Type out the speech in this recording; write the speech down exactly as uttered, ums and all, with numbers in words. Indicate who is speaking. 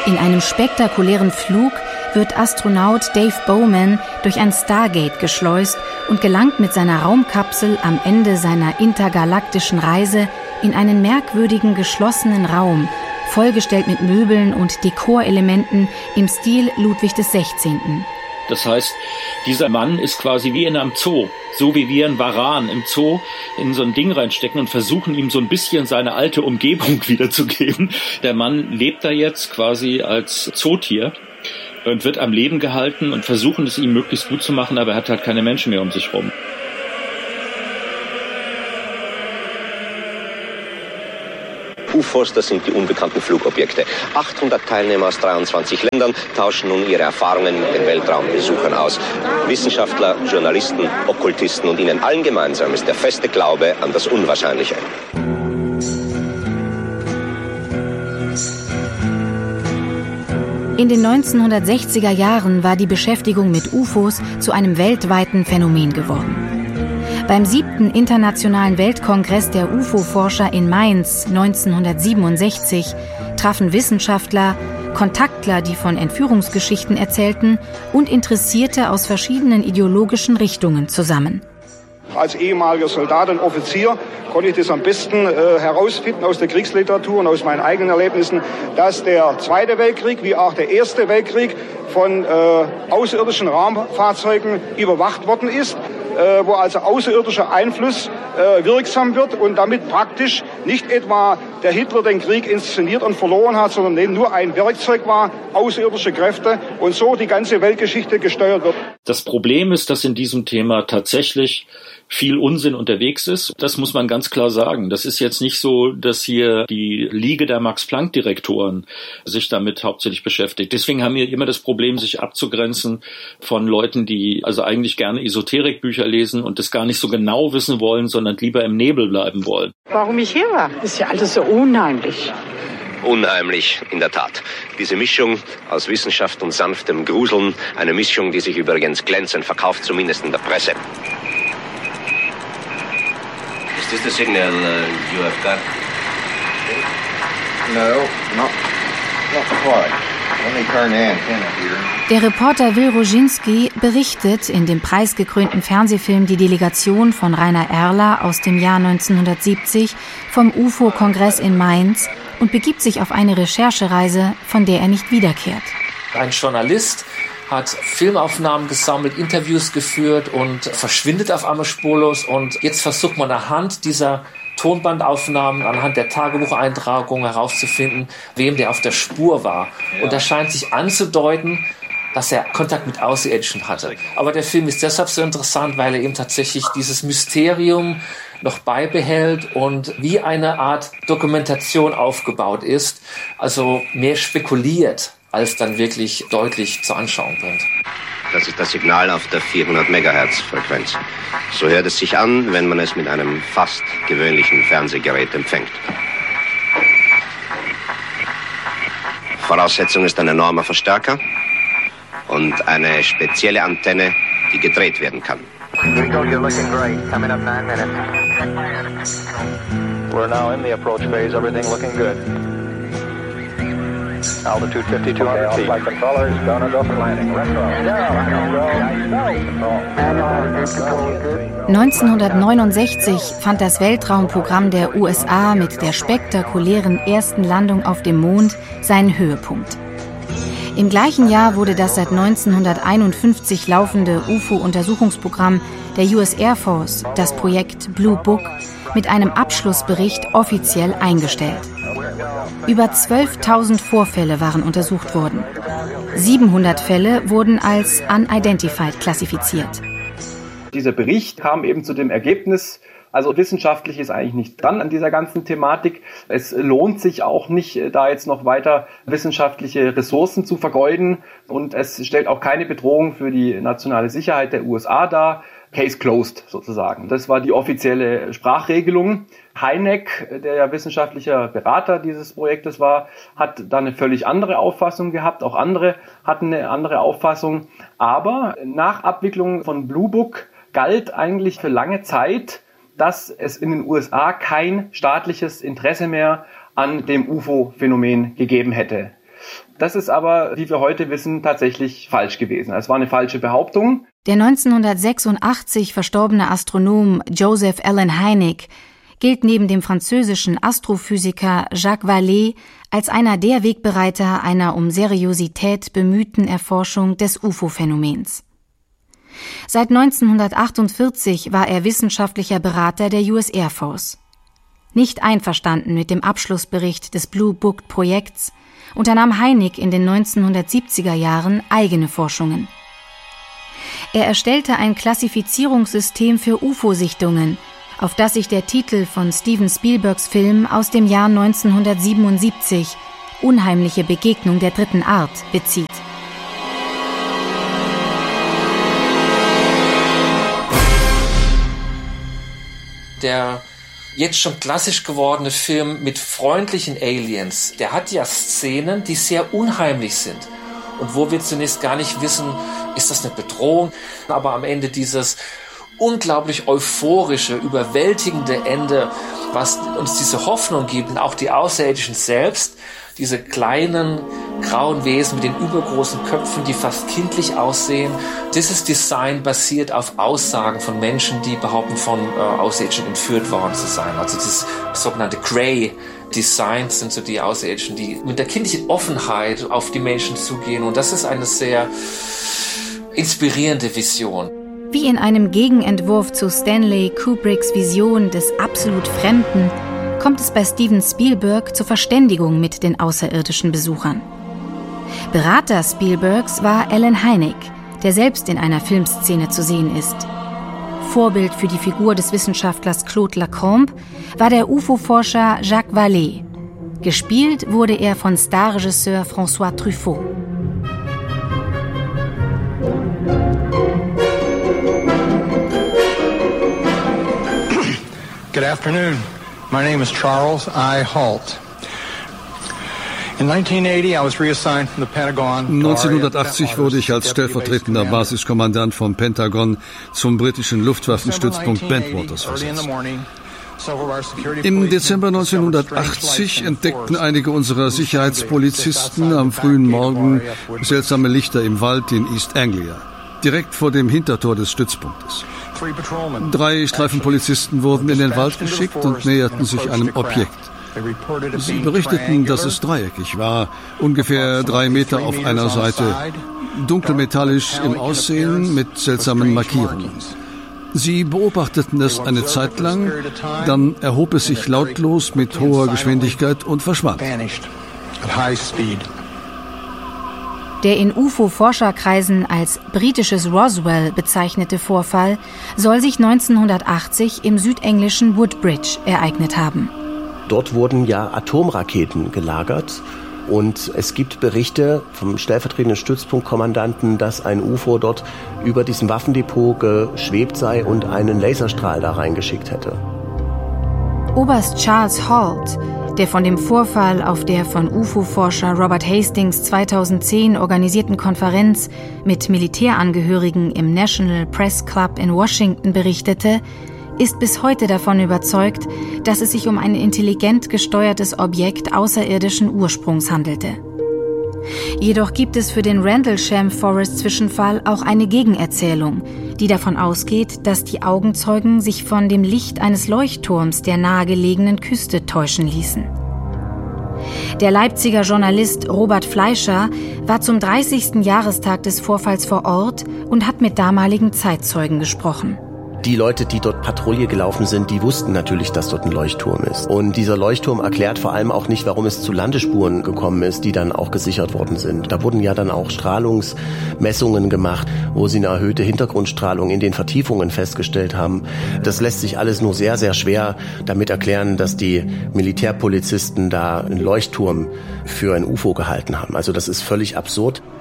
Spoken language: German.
Speaker 1: In einem spektakulären Flug wird Astronaut Dave Bowman durch ein Stargate geschleust und gelangt mit seiner Raumkapsel am Ende seiner intergalaktischen Reise in einen merkwürdigen geschlossenen Raum, vollgestellt mit Möbeln und Dekorelementen im Stil Ludwig des Sechzehnten.
Speaker 2: Das heißt, dieser Mann ist quasi wie in einem Zoo, so wie wir einen Varan im Zoo in so ein Ding reinstecken und versuchen, ihm so ein bisschen seine alte Umgebung wiederzugeben. Der Mann lebt da jetzt quasi als Zootier und wird am Leben gehalten und versuchen, es ihm möglichst gut zu machen, aber er hat halt keine Menschen mehr um sich rum.
Speaker 3: U F Os, das sind die unbekannten Flugobjekte. achthundert Teilnehmer aus dreiundzwanzig Ländern tauschen nun ihre Erfahrungen mit den Weltraumbesuchern aus. Wissenschaftler, Journalisten, Okkultisten und ihnen allen gemeinsam ist der feste Glaube an das Unwahrscheinliche.
Speaker 1: In den neunzehnhundertsechziger Jahren war die Beschäftigung mit U F Os zu einem weltweiten Phänomen geworden. Beim siebten Internationalen Weltkongress der U F O-Forscher in Mainz neunzehnhundertsiebenundsechzig trafen Wissenschaftler, Kontaktler, die von Entführungsgeschichten erzählten, und Interessierte aus verschiedenen ideologischen Richtungen zusammen.
Speaker 4: Als ehemaliger Soldat und Offizier konnte ich das am besten äh, herausfinden aus der Kriegsliteratur und aus meinen eigenen Erlebnissen, dass der Zweite Weltkrieg wie auch der Erste Weltkrieg von äh, außerirdischen Raumfahrzeugen überwacht worden ist, äh, wo also außerirdischer Einfluss äh, wirksam wird und damit praktisch nicht etwa der Hitler den Krieg inszeniert und verloren hat, sondern eben nur ein Werkzeug war, außerirdische Kräfte, und so die ganze Weltgeschichte gesteuert wird.
Speaker 2: Das Problem ist, dass in diesem Thema tatsächlich viel Unsinn unterwegs ist. Das muss man ganz klar sagen. Das ist jetzt nicht so, dass hier die Liga der Max-Planck-Direktoren sich damit hauptsächlich beschäftigt. Deswegen haben wir immer das Problem, sich abzugrenzen von Leuten, die also eigentlich gerne Esoterikbücher lesen und das gar nicht so genau wissen wollen, sondern lieber im Nebel bleiben wollen.
Speaker 5: Warum ich hier war, ist ja alles so unheimlich.
Speaker 3: Unheimlich, in der Tat. Diese Mischung aus Wissenschaft und sanftem Gruseln, eine Mischung, die sich übrigens glänzend verkauft, zumindest in der Presse. Is this the signal uh, you have got?
Speaker 6: No, not, not quite. Let me turn the antenna here.
Speaker 1: Der Reporter Will Roginski berichtet in dem preisgekrönten Fernsehfilm Die Delegation von Rainer Erler aus dem Jahr neunzehnhundertsiebzig vom U F O-Kongress in Mainz und begibt sich auf eine Recherchereise, von der er nicht wiederkehrt.
Speaker 7: Ein Journalist hat Filmaufnahmen gesammelt, Interviews geführt und verschwindet auf einmal spurlos. Und jetzt versucht man anhand dieser Tonbandaufnahmen, anhand der Tagebucheintragungen herauszufinden, wem der auf der Spur war. Ja. Und das scheint sich anzudeuten, dass er Kontakt mit Außerirdischen hatte. Aber der Film ist deshalb so interessant, weil er eben tatsächlich dieses Mysterium noch beibehält und wie eine Art Dokumentation aufgebaut ist. Also mehr spekuliert, als dann wirklich deutlich zur Anschauung bringt.
Speaker 3: Das ist das Signal auf der vierhundert Megahertz Frequenz. So hört es sich an, wenn man es mit einem fast gewöhnlichen Fernsehgerät empfängt. Voraussetzung ist ein enormer Verstärker und eine spezielle Antenne, die gedreht werden kann.
Speaker 8: Rico, you're looking great. Coming up nine minutes. We're now in the approach phase. Everything looking good. Altitude fifty-two hundred feet. Flight controllers, gonna go for landing.
Speaker 1: neunzehnhundertneunundsechzig fand das Weltraumprogramm der U S A mit der spektakulären ersten Landung auf dem Mond seinen Höhepunkt. Im gleichen Jahr wurde das seit neunzehnhunderteinundfünfzig laufende U F O-Untersuchungsprogramm der U S Air Force, das Projekt Blue Book, mit einem Abschlussbericht offiziell eingestellt. Über zwölftausend Vorfälle waren untersucht worden. siebenhundert Fälle wurden als unidentified klassifiziert.
Speaker 9: Dieser Bericht kam eben zu dem Ergebnis, also wissenschaftlich ist eigentlich nichts dran an dieser ganzen Thematik. Es lohnt sich auch nicht, da jetzt noch weiter wissenschaftliche Ressourcen zu vergeuden. Und es stellt auch keine Bedrohung für die nationale Sicherheit der U S A dar. Case closed sozusagen. Das war die offizielle Sprachregelung. Hynek, der ja wissenschaftlicher Berater dieses Projektes war, hat da eine völlig andere Auffassung gehabt. Auch andere hatten eine andere Auffassung. Aber nach Abwicklung von Blue Book galt eigentlich für lange Zeit, dass es in den U S A kein staatliches Interesse mehr an dem U F O-Phänomen gegeben hätte. Das ist aber, wie wir heute wissen, tatsächlich falsch gewesen. Es war eine falsche Behauptung.
Speaker 1: Der neunzehnhundertsechsundachtzig verstorbene Astronom Joseph Allen Hynek gilt neben dem französischen Astrophysiker Jacques Vallée als einer der Wegbereiter einer um Seriosität bemühten Erforschung des U F O-Phänomens. Seit neunzehnhundertachtundvierzig war er wissenschaftlicher Berater der U S Air Force. Nicht einverstanden mit dem Abschlussbericht des Blue Book-Projekts unternahm Hynek in den neunzehnhundertsiebziger Jahren eigene Forschungen. Er erstellte ein Klassifizierungssystem für U F O-Sichtungen, auf das sich der Titel von Steven Spielbergs Film aus dem Jahr neunzehnhundertsiebenundsiebzig, Unheimliche Begegnung der dritten Art, bezieht.
Speaker 7: Der jetzt schon klassisch gewordene Film mit freundlichen Aliens, der hat ja Szenen, die sehr unheimlich sind und wo wir zunächst gar nicht wissen, ist das eine Bedrohung, aber am Ende dieses unglaublich euphorische, überwältigende Ende, was uns diese Hoffnung gibt, und auch die Außerirdischen selbst, diese kleinen grauen Wesen mit den übergroßen Köpfen, die fast kindlich aussehen. Dieses Design basiert auf Aussagen von Menschen, die behaupten, von äh, Außerirdischen entführt worden zu sein. Also das sogenannte Grey Design sind so die Außerirdischen, die mit der kindlichen Offenheit auf die Menschen zugehen. Und das ist eine sehr inspirierende Vision.
Speaker 1: Wie in einem Gegenentwurf zu Stanley Kubricks Vision des absolut Fremden kommt es bei Steven Spielberg zur Verständigung mit den außerirdischen Besuchern. Berater Spielbergs war Allen Hynek, der selbst in einer Filmszene zu sehen ist. Vorbild für die Figur des Wissenschaftlers Claude Lacombe war der U F O-Forscher Jacques Vallée. Gespielt wurde er von Starregisseur François Truffaut.
Speaker 10: Good afternoon. My name is Charles I. Halt. In
Speaker 11: neunzehnhundertachtzig wurde ich als stellvertretender Basiskommandant vom Pentagon zum britischen Luftwaffenstützpunkt Bentwaters versetzt. Im Dezember neunzehnhundertachtzig entdeckten einige unserer Sicherheitspolizisten am frühen Morgen seltsame Lichter im Wald in East Anglia, direkt vor dem Hintertor des Stützpunktes. Drei Streifenpolizisten wurden in den Wald geschickt und näherten sich einem Objekt. Sie berichteten, dass es dreieckig war, ungefähr drei Meter auf einer Seite, dunkelmetallisch im Aussehen mit seltsamen Markierungen. Sie beobachteten es eine Zeit lang, dann erhob es sich lautlos mit hoher Geschwindigkeit und verschwand.
Speaker 1: Der in U F O-Forscherkreisen als britisches Roswell bezeichnete Vorfall soll sich neunzehnhundertachtzig im südenglischen Woodbridge ereignet haben.
Speaker 12: Dort wurden ja Atomraketen gelagert und es gibt Berichte vom stellvertretenden Stützpunktkommandanten, dass ein U F O dort über diesem Waffendepot geschwebt sei und einen Laserstrahl da reingeschickt hätte.
Speaker 1: Oberst Charles Halt, der von dem Vorfall auf der von U F O-Forscher Robert Hastings zweitausendzehn organisierten Konferenz mit Militärangehörigen im National Press Club in Washington berichtete, ist bis heute davon überzeugt, dass es sich um ein intelligent gesteuertes Objekt außerirdischen Ursprungs handelte. Jedoch gibt es für den Rendlesham-Forest-Zwischenfall auch eine Gegenerzählung, die davon ausgeht, dass die Augenzeugen sich von dem Licht eines Leuchtturms der nahegelegenen Küste täuschen ließen. Der Leipziger Journalist Robert Fleischer war zum dreißigsten Jahrestag des Vorfalls vor Ort und hat mit damaligen Zeitzeugen gesprochen.
Speaker 12: Die Leute, die dort Patrouille gelaufen sind, die wussten natürlich, dass dort ein Leuchtturm ist. Und dieser Leuchtturm erklärt vor allem auch nicht, warum es zu Landespuren gekommen ist, die dann auch gesichert worden sind. Da wurden ja dann auch Strahlungsmessungen gemacht, wo sie eine erhöhte Hintergrundstrahlung in den Vertiefungen festgestellt haben. Das lässt sich alles nur sehr, sehr schwer damit erklären, dass die Militärpolizisten da einen Leuchtturm für ein U F O gehalten haben. Also das ist völlig absurd.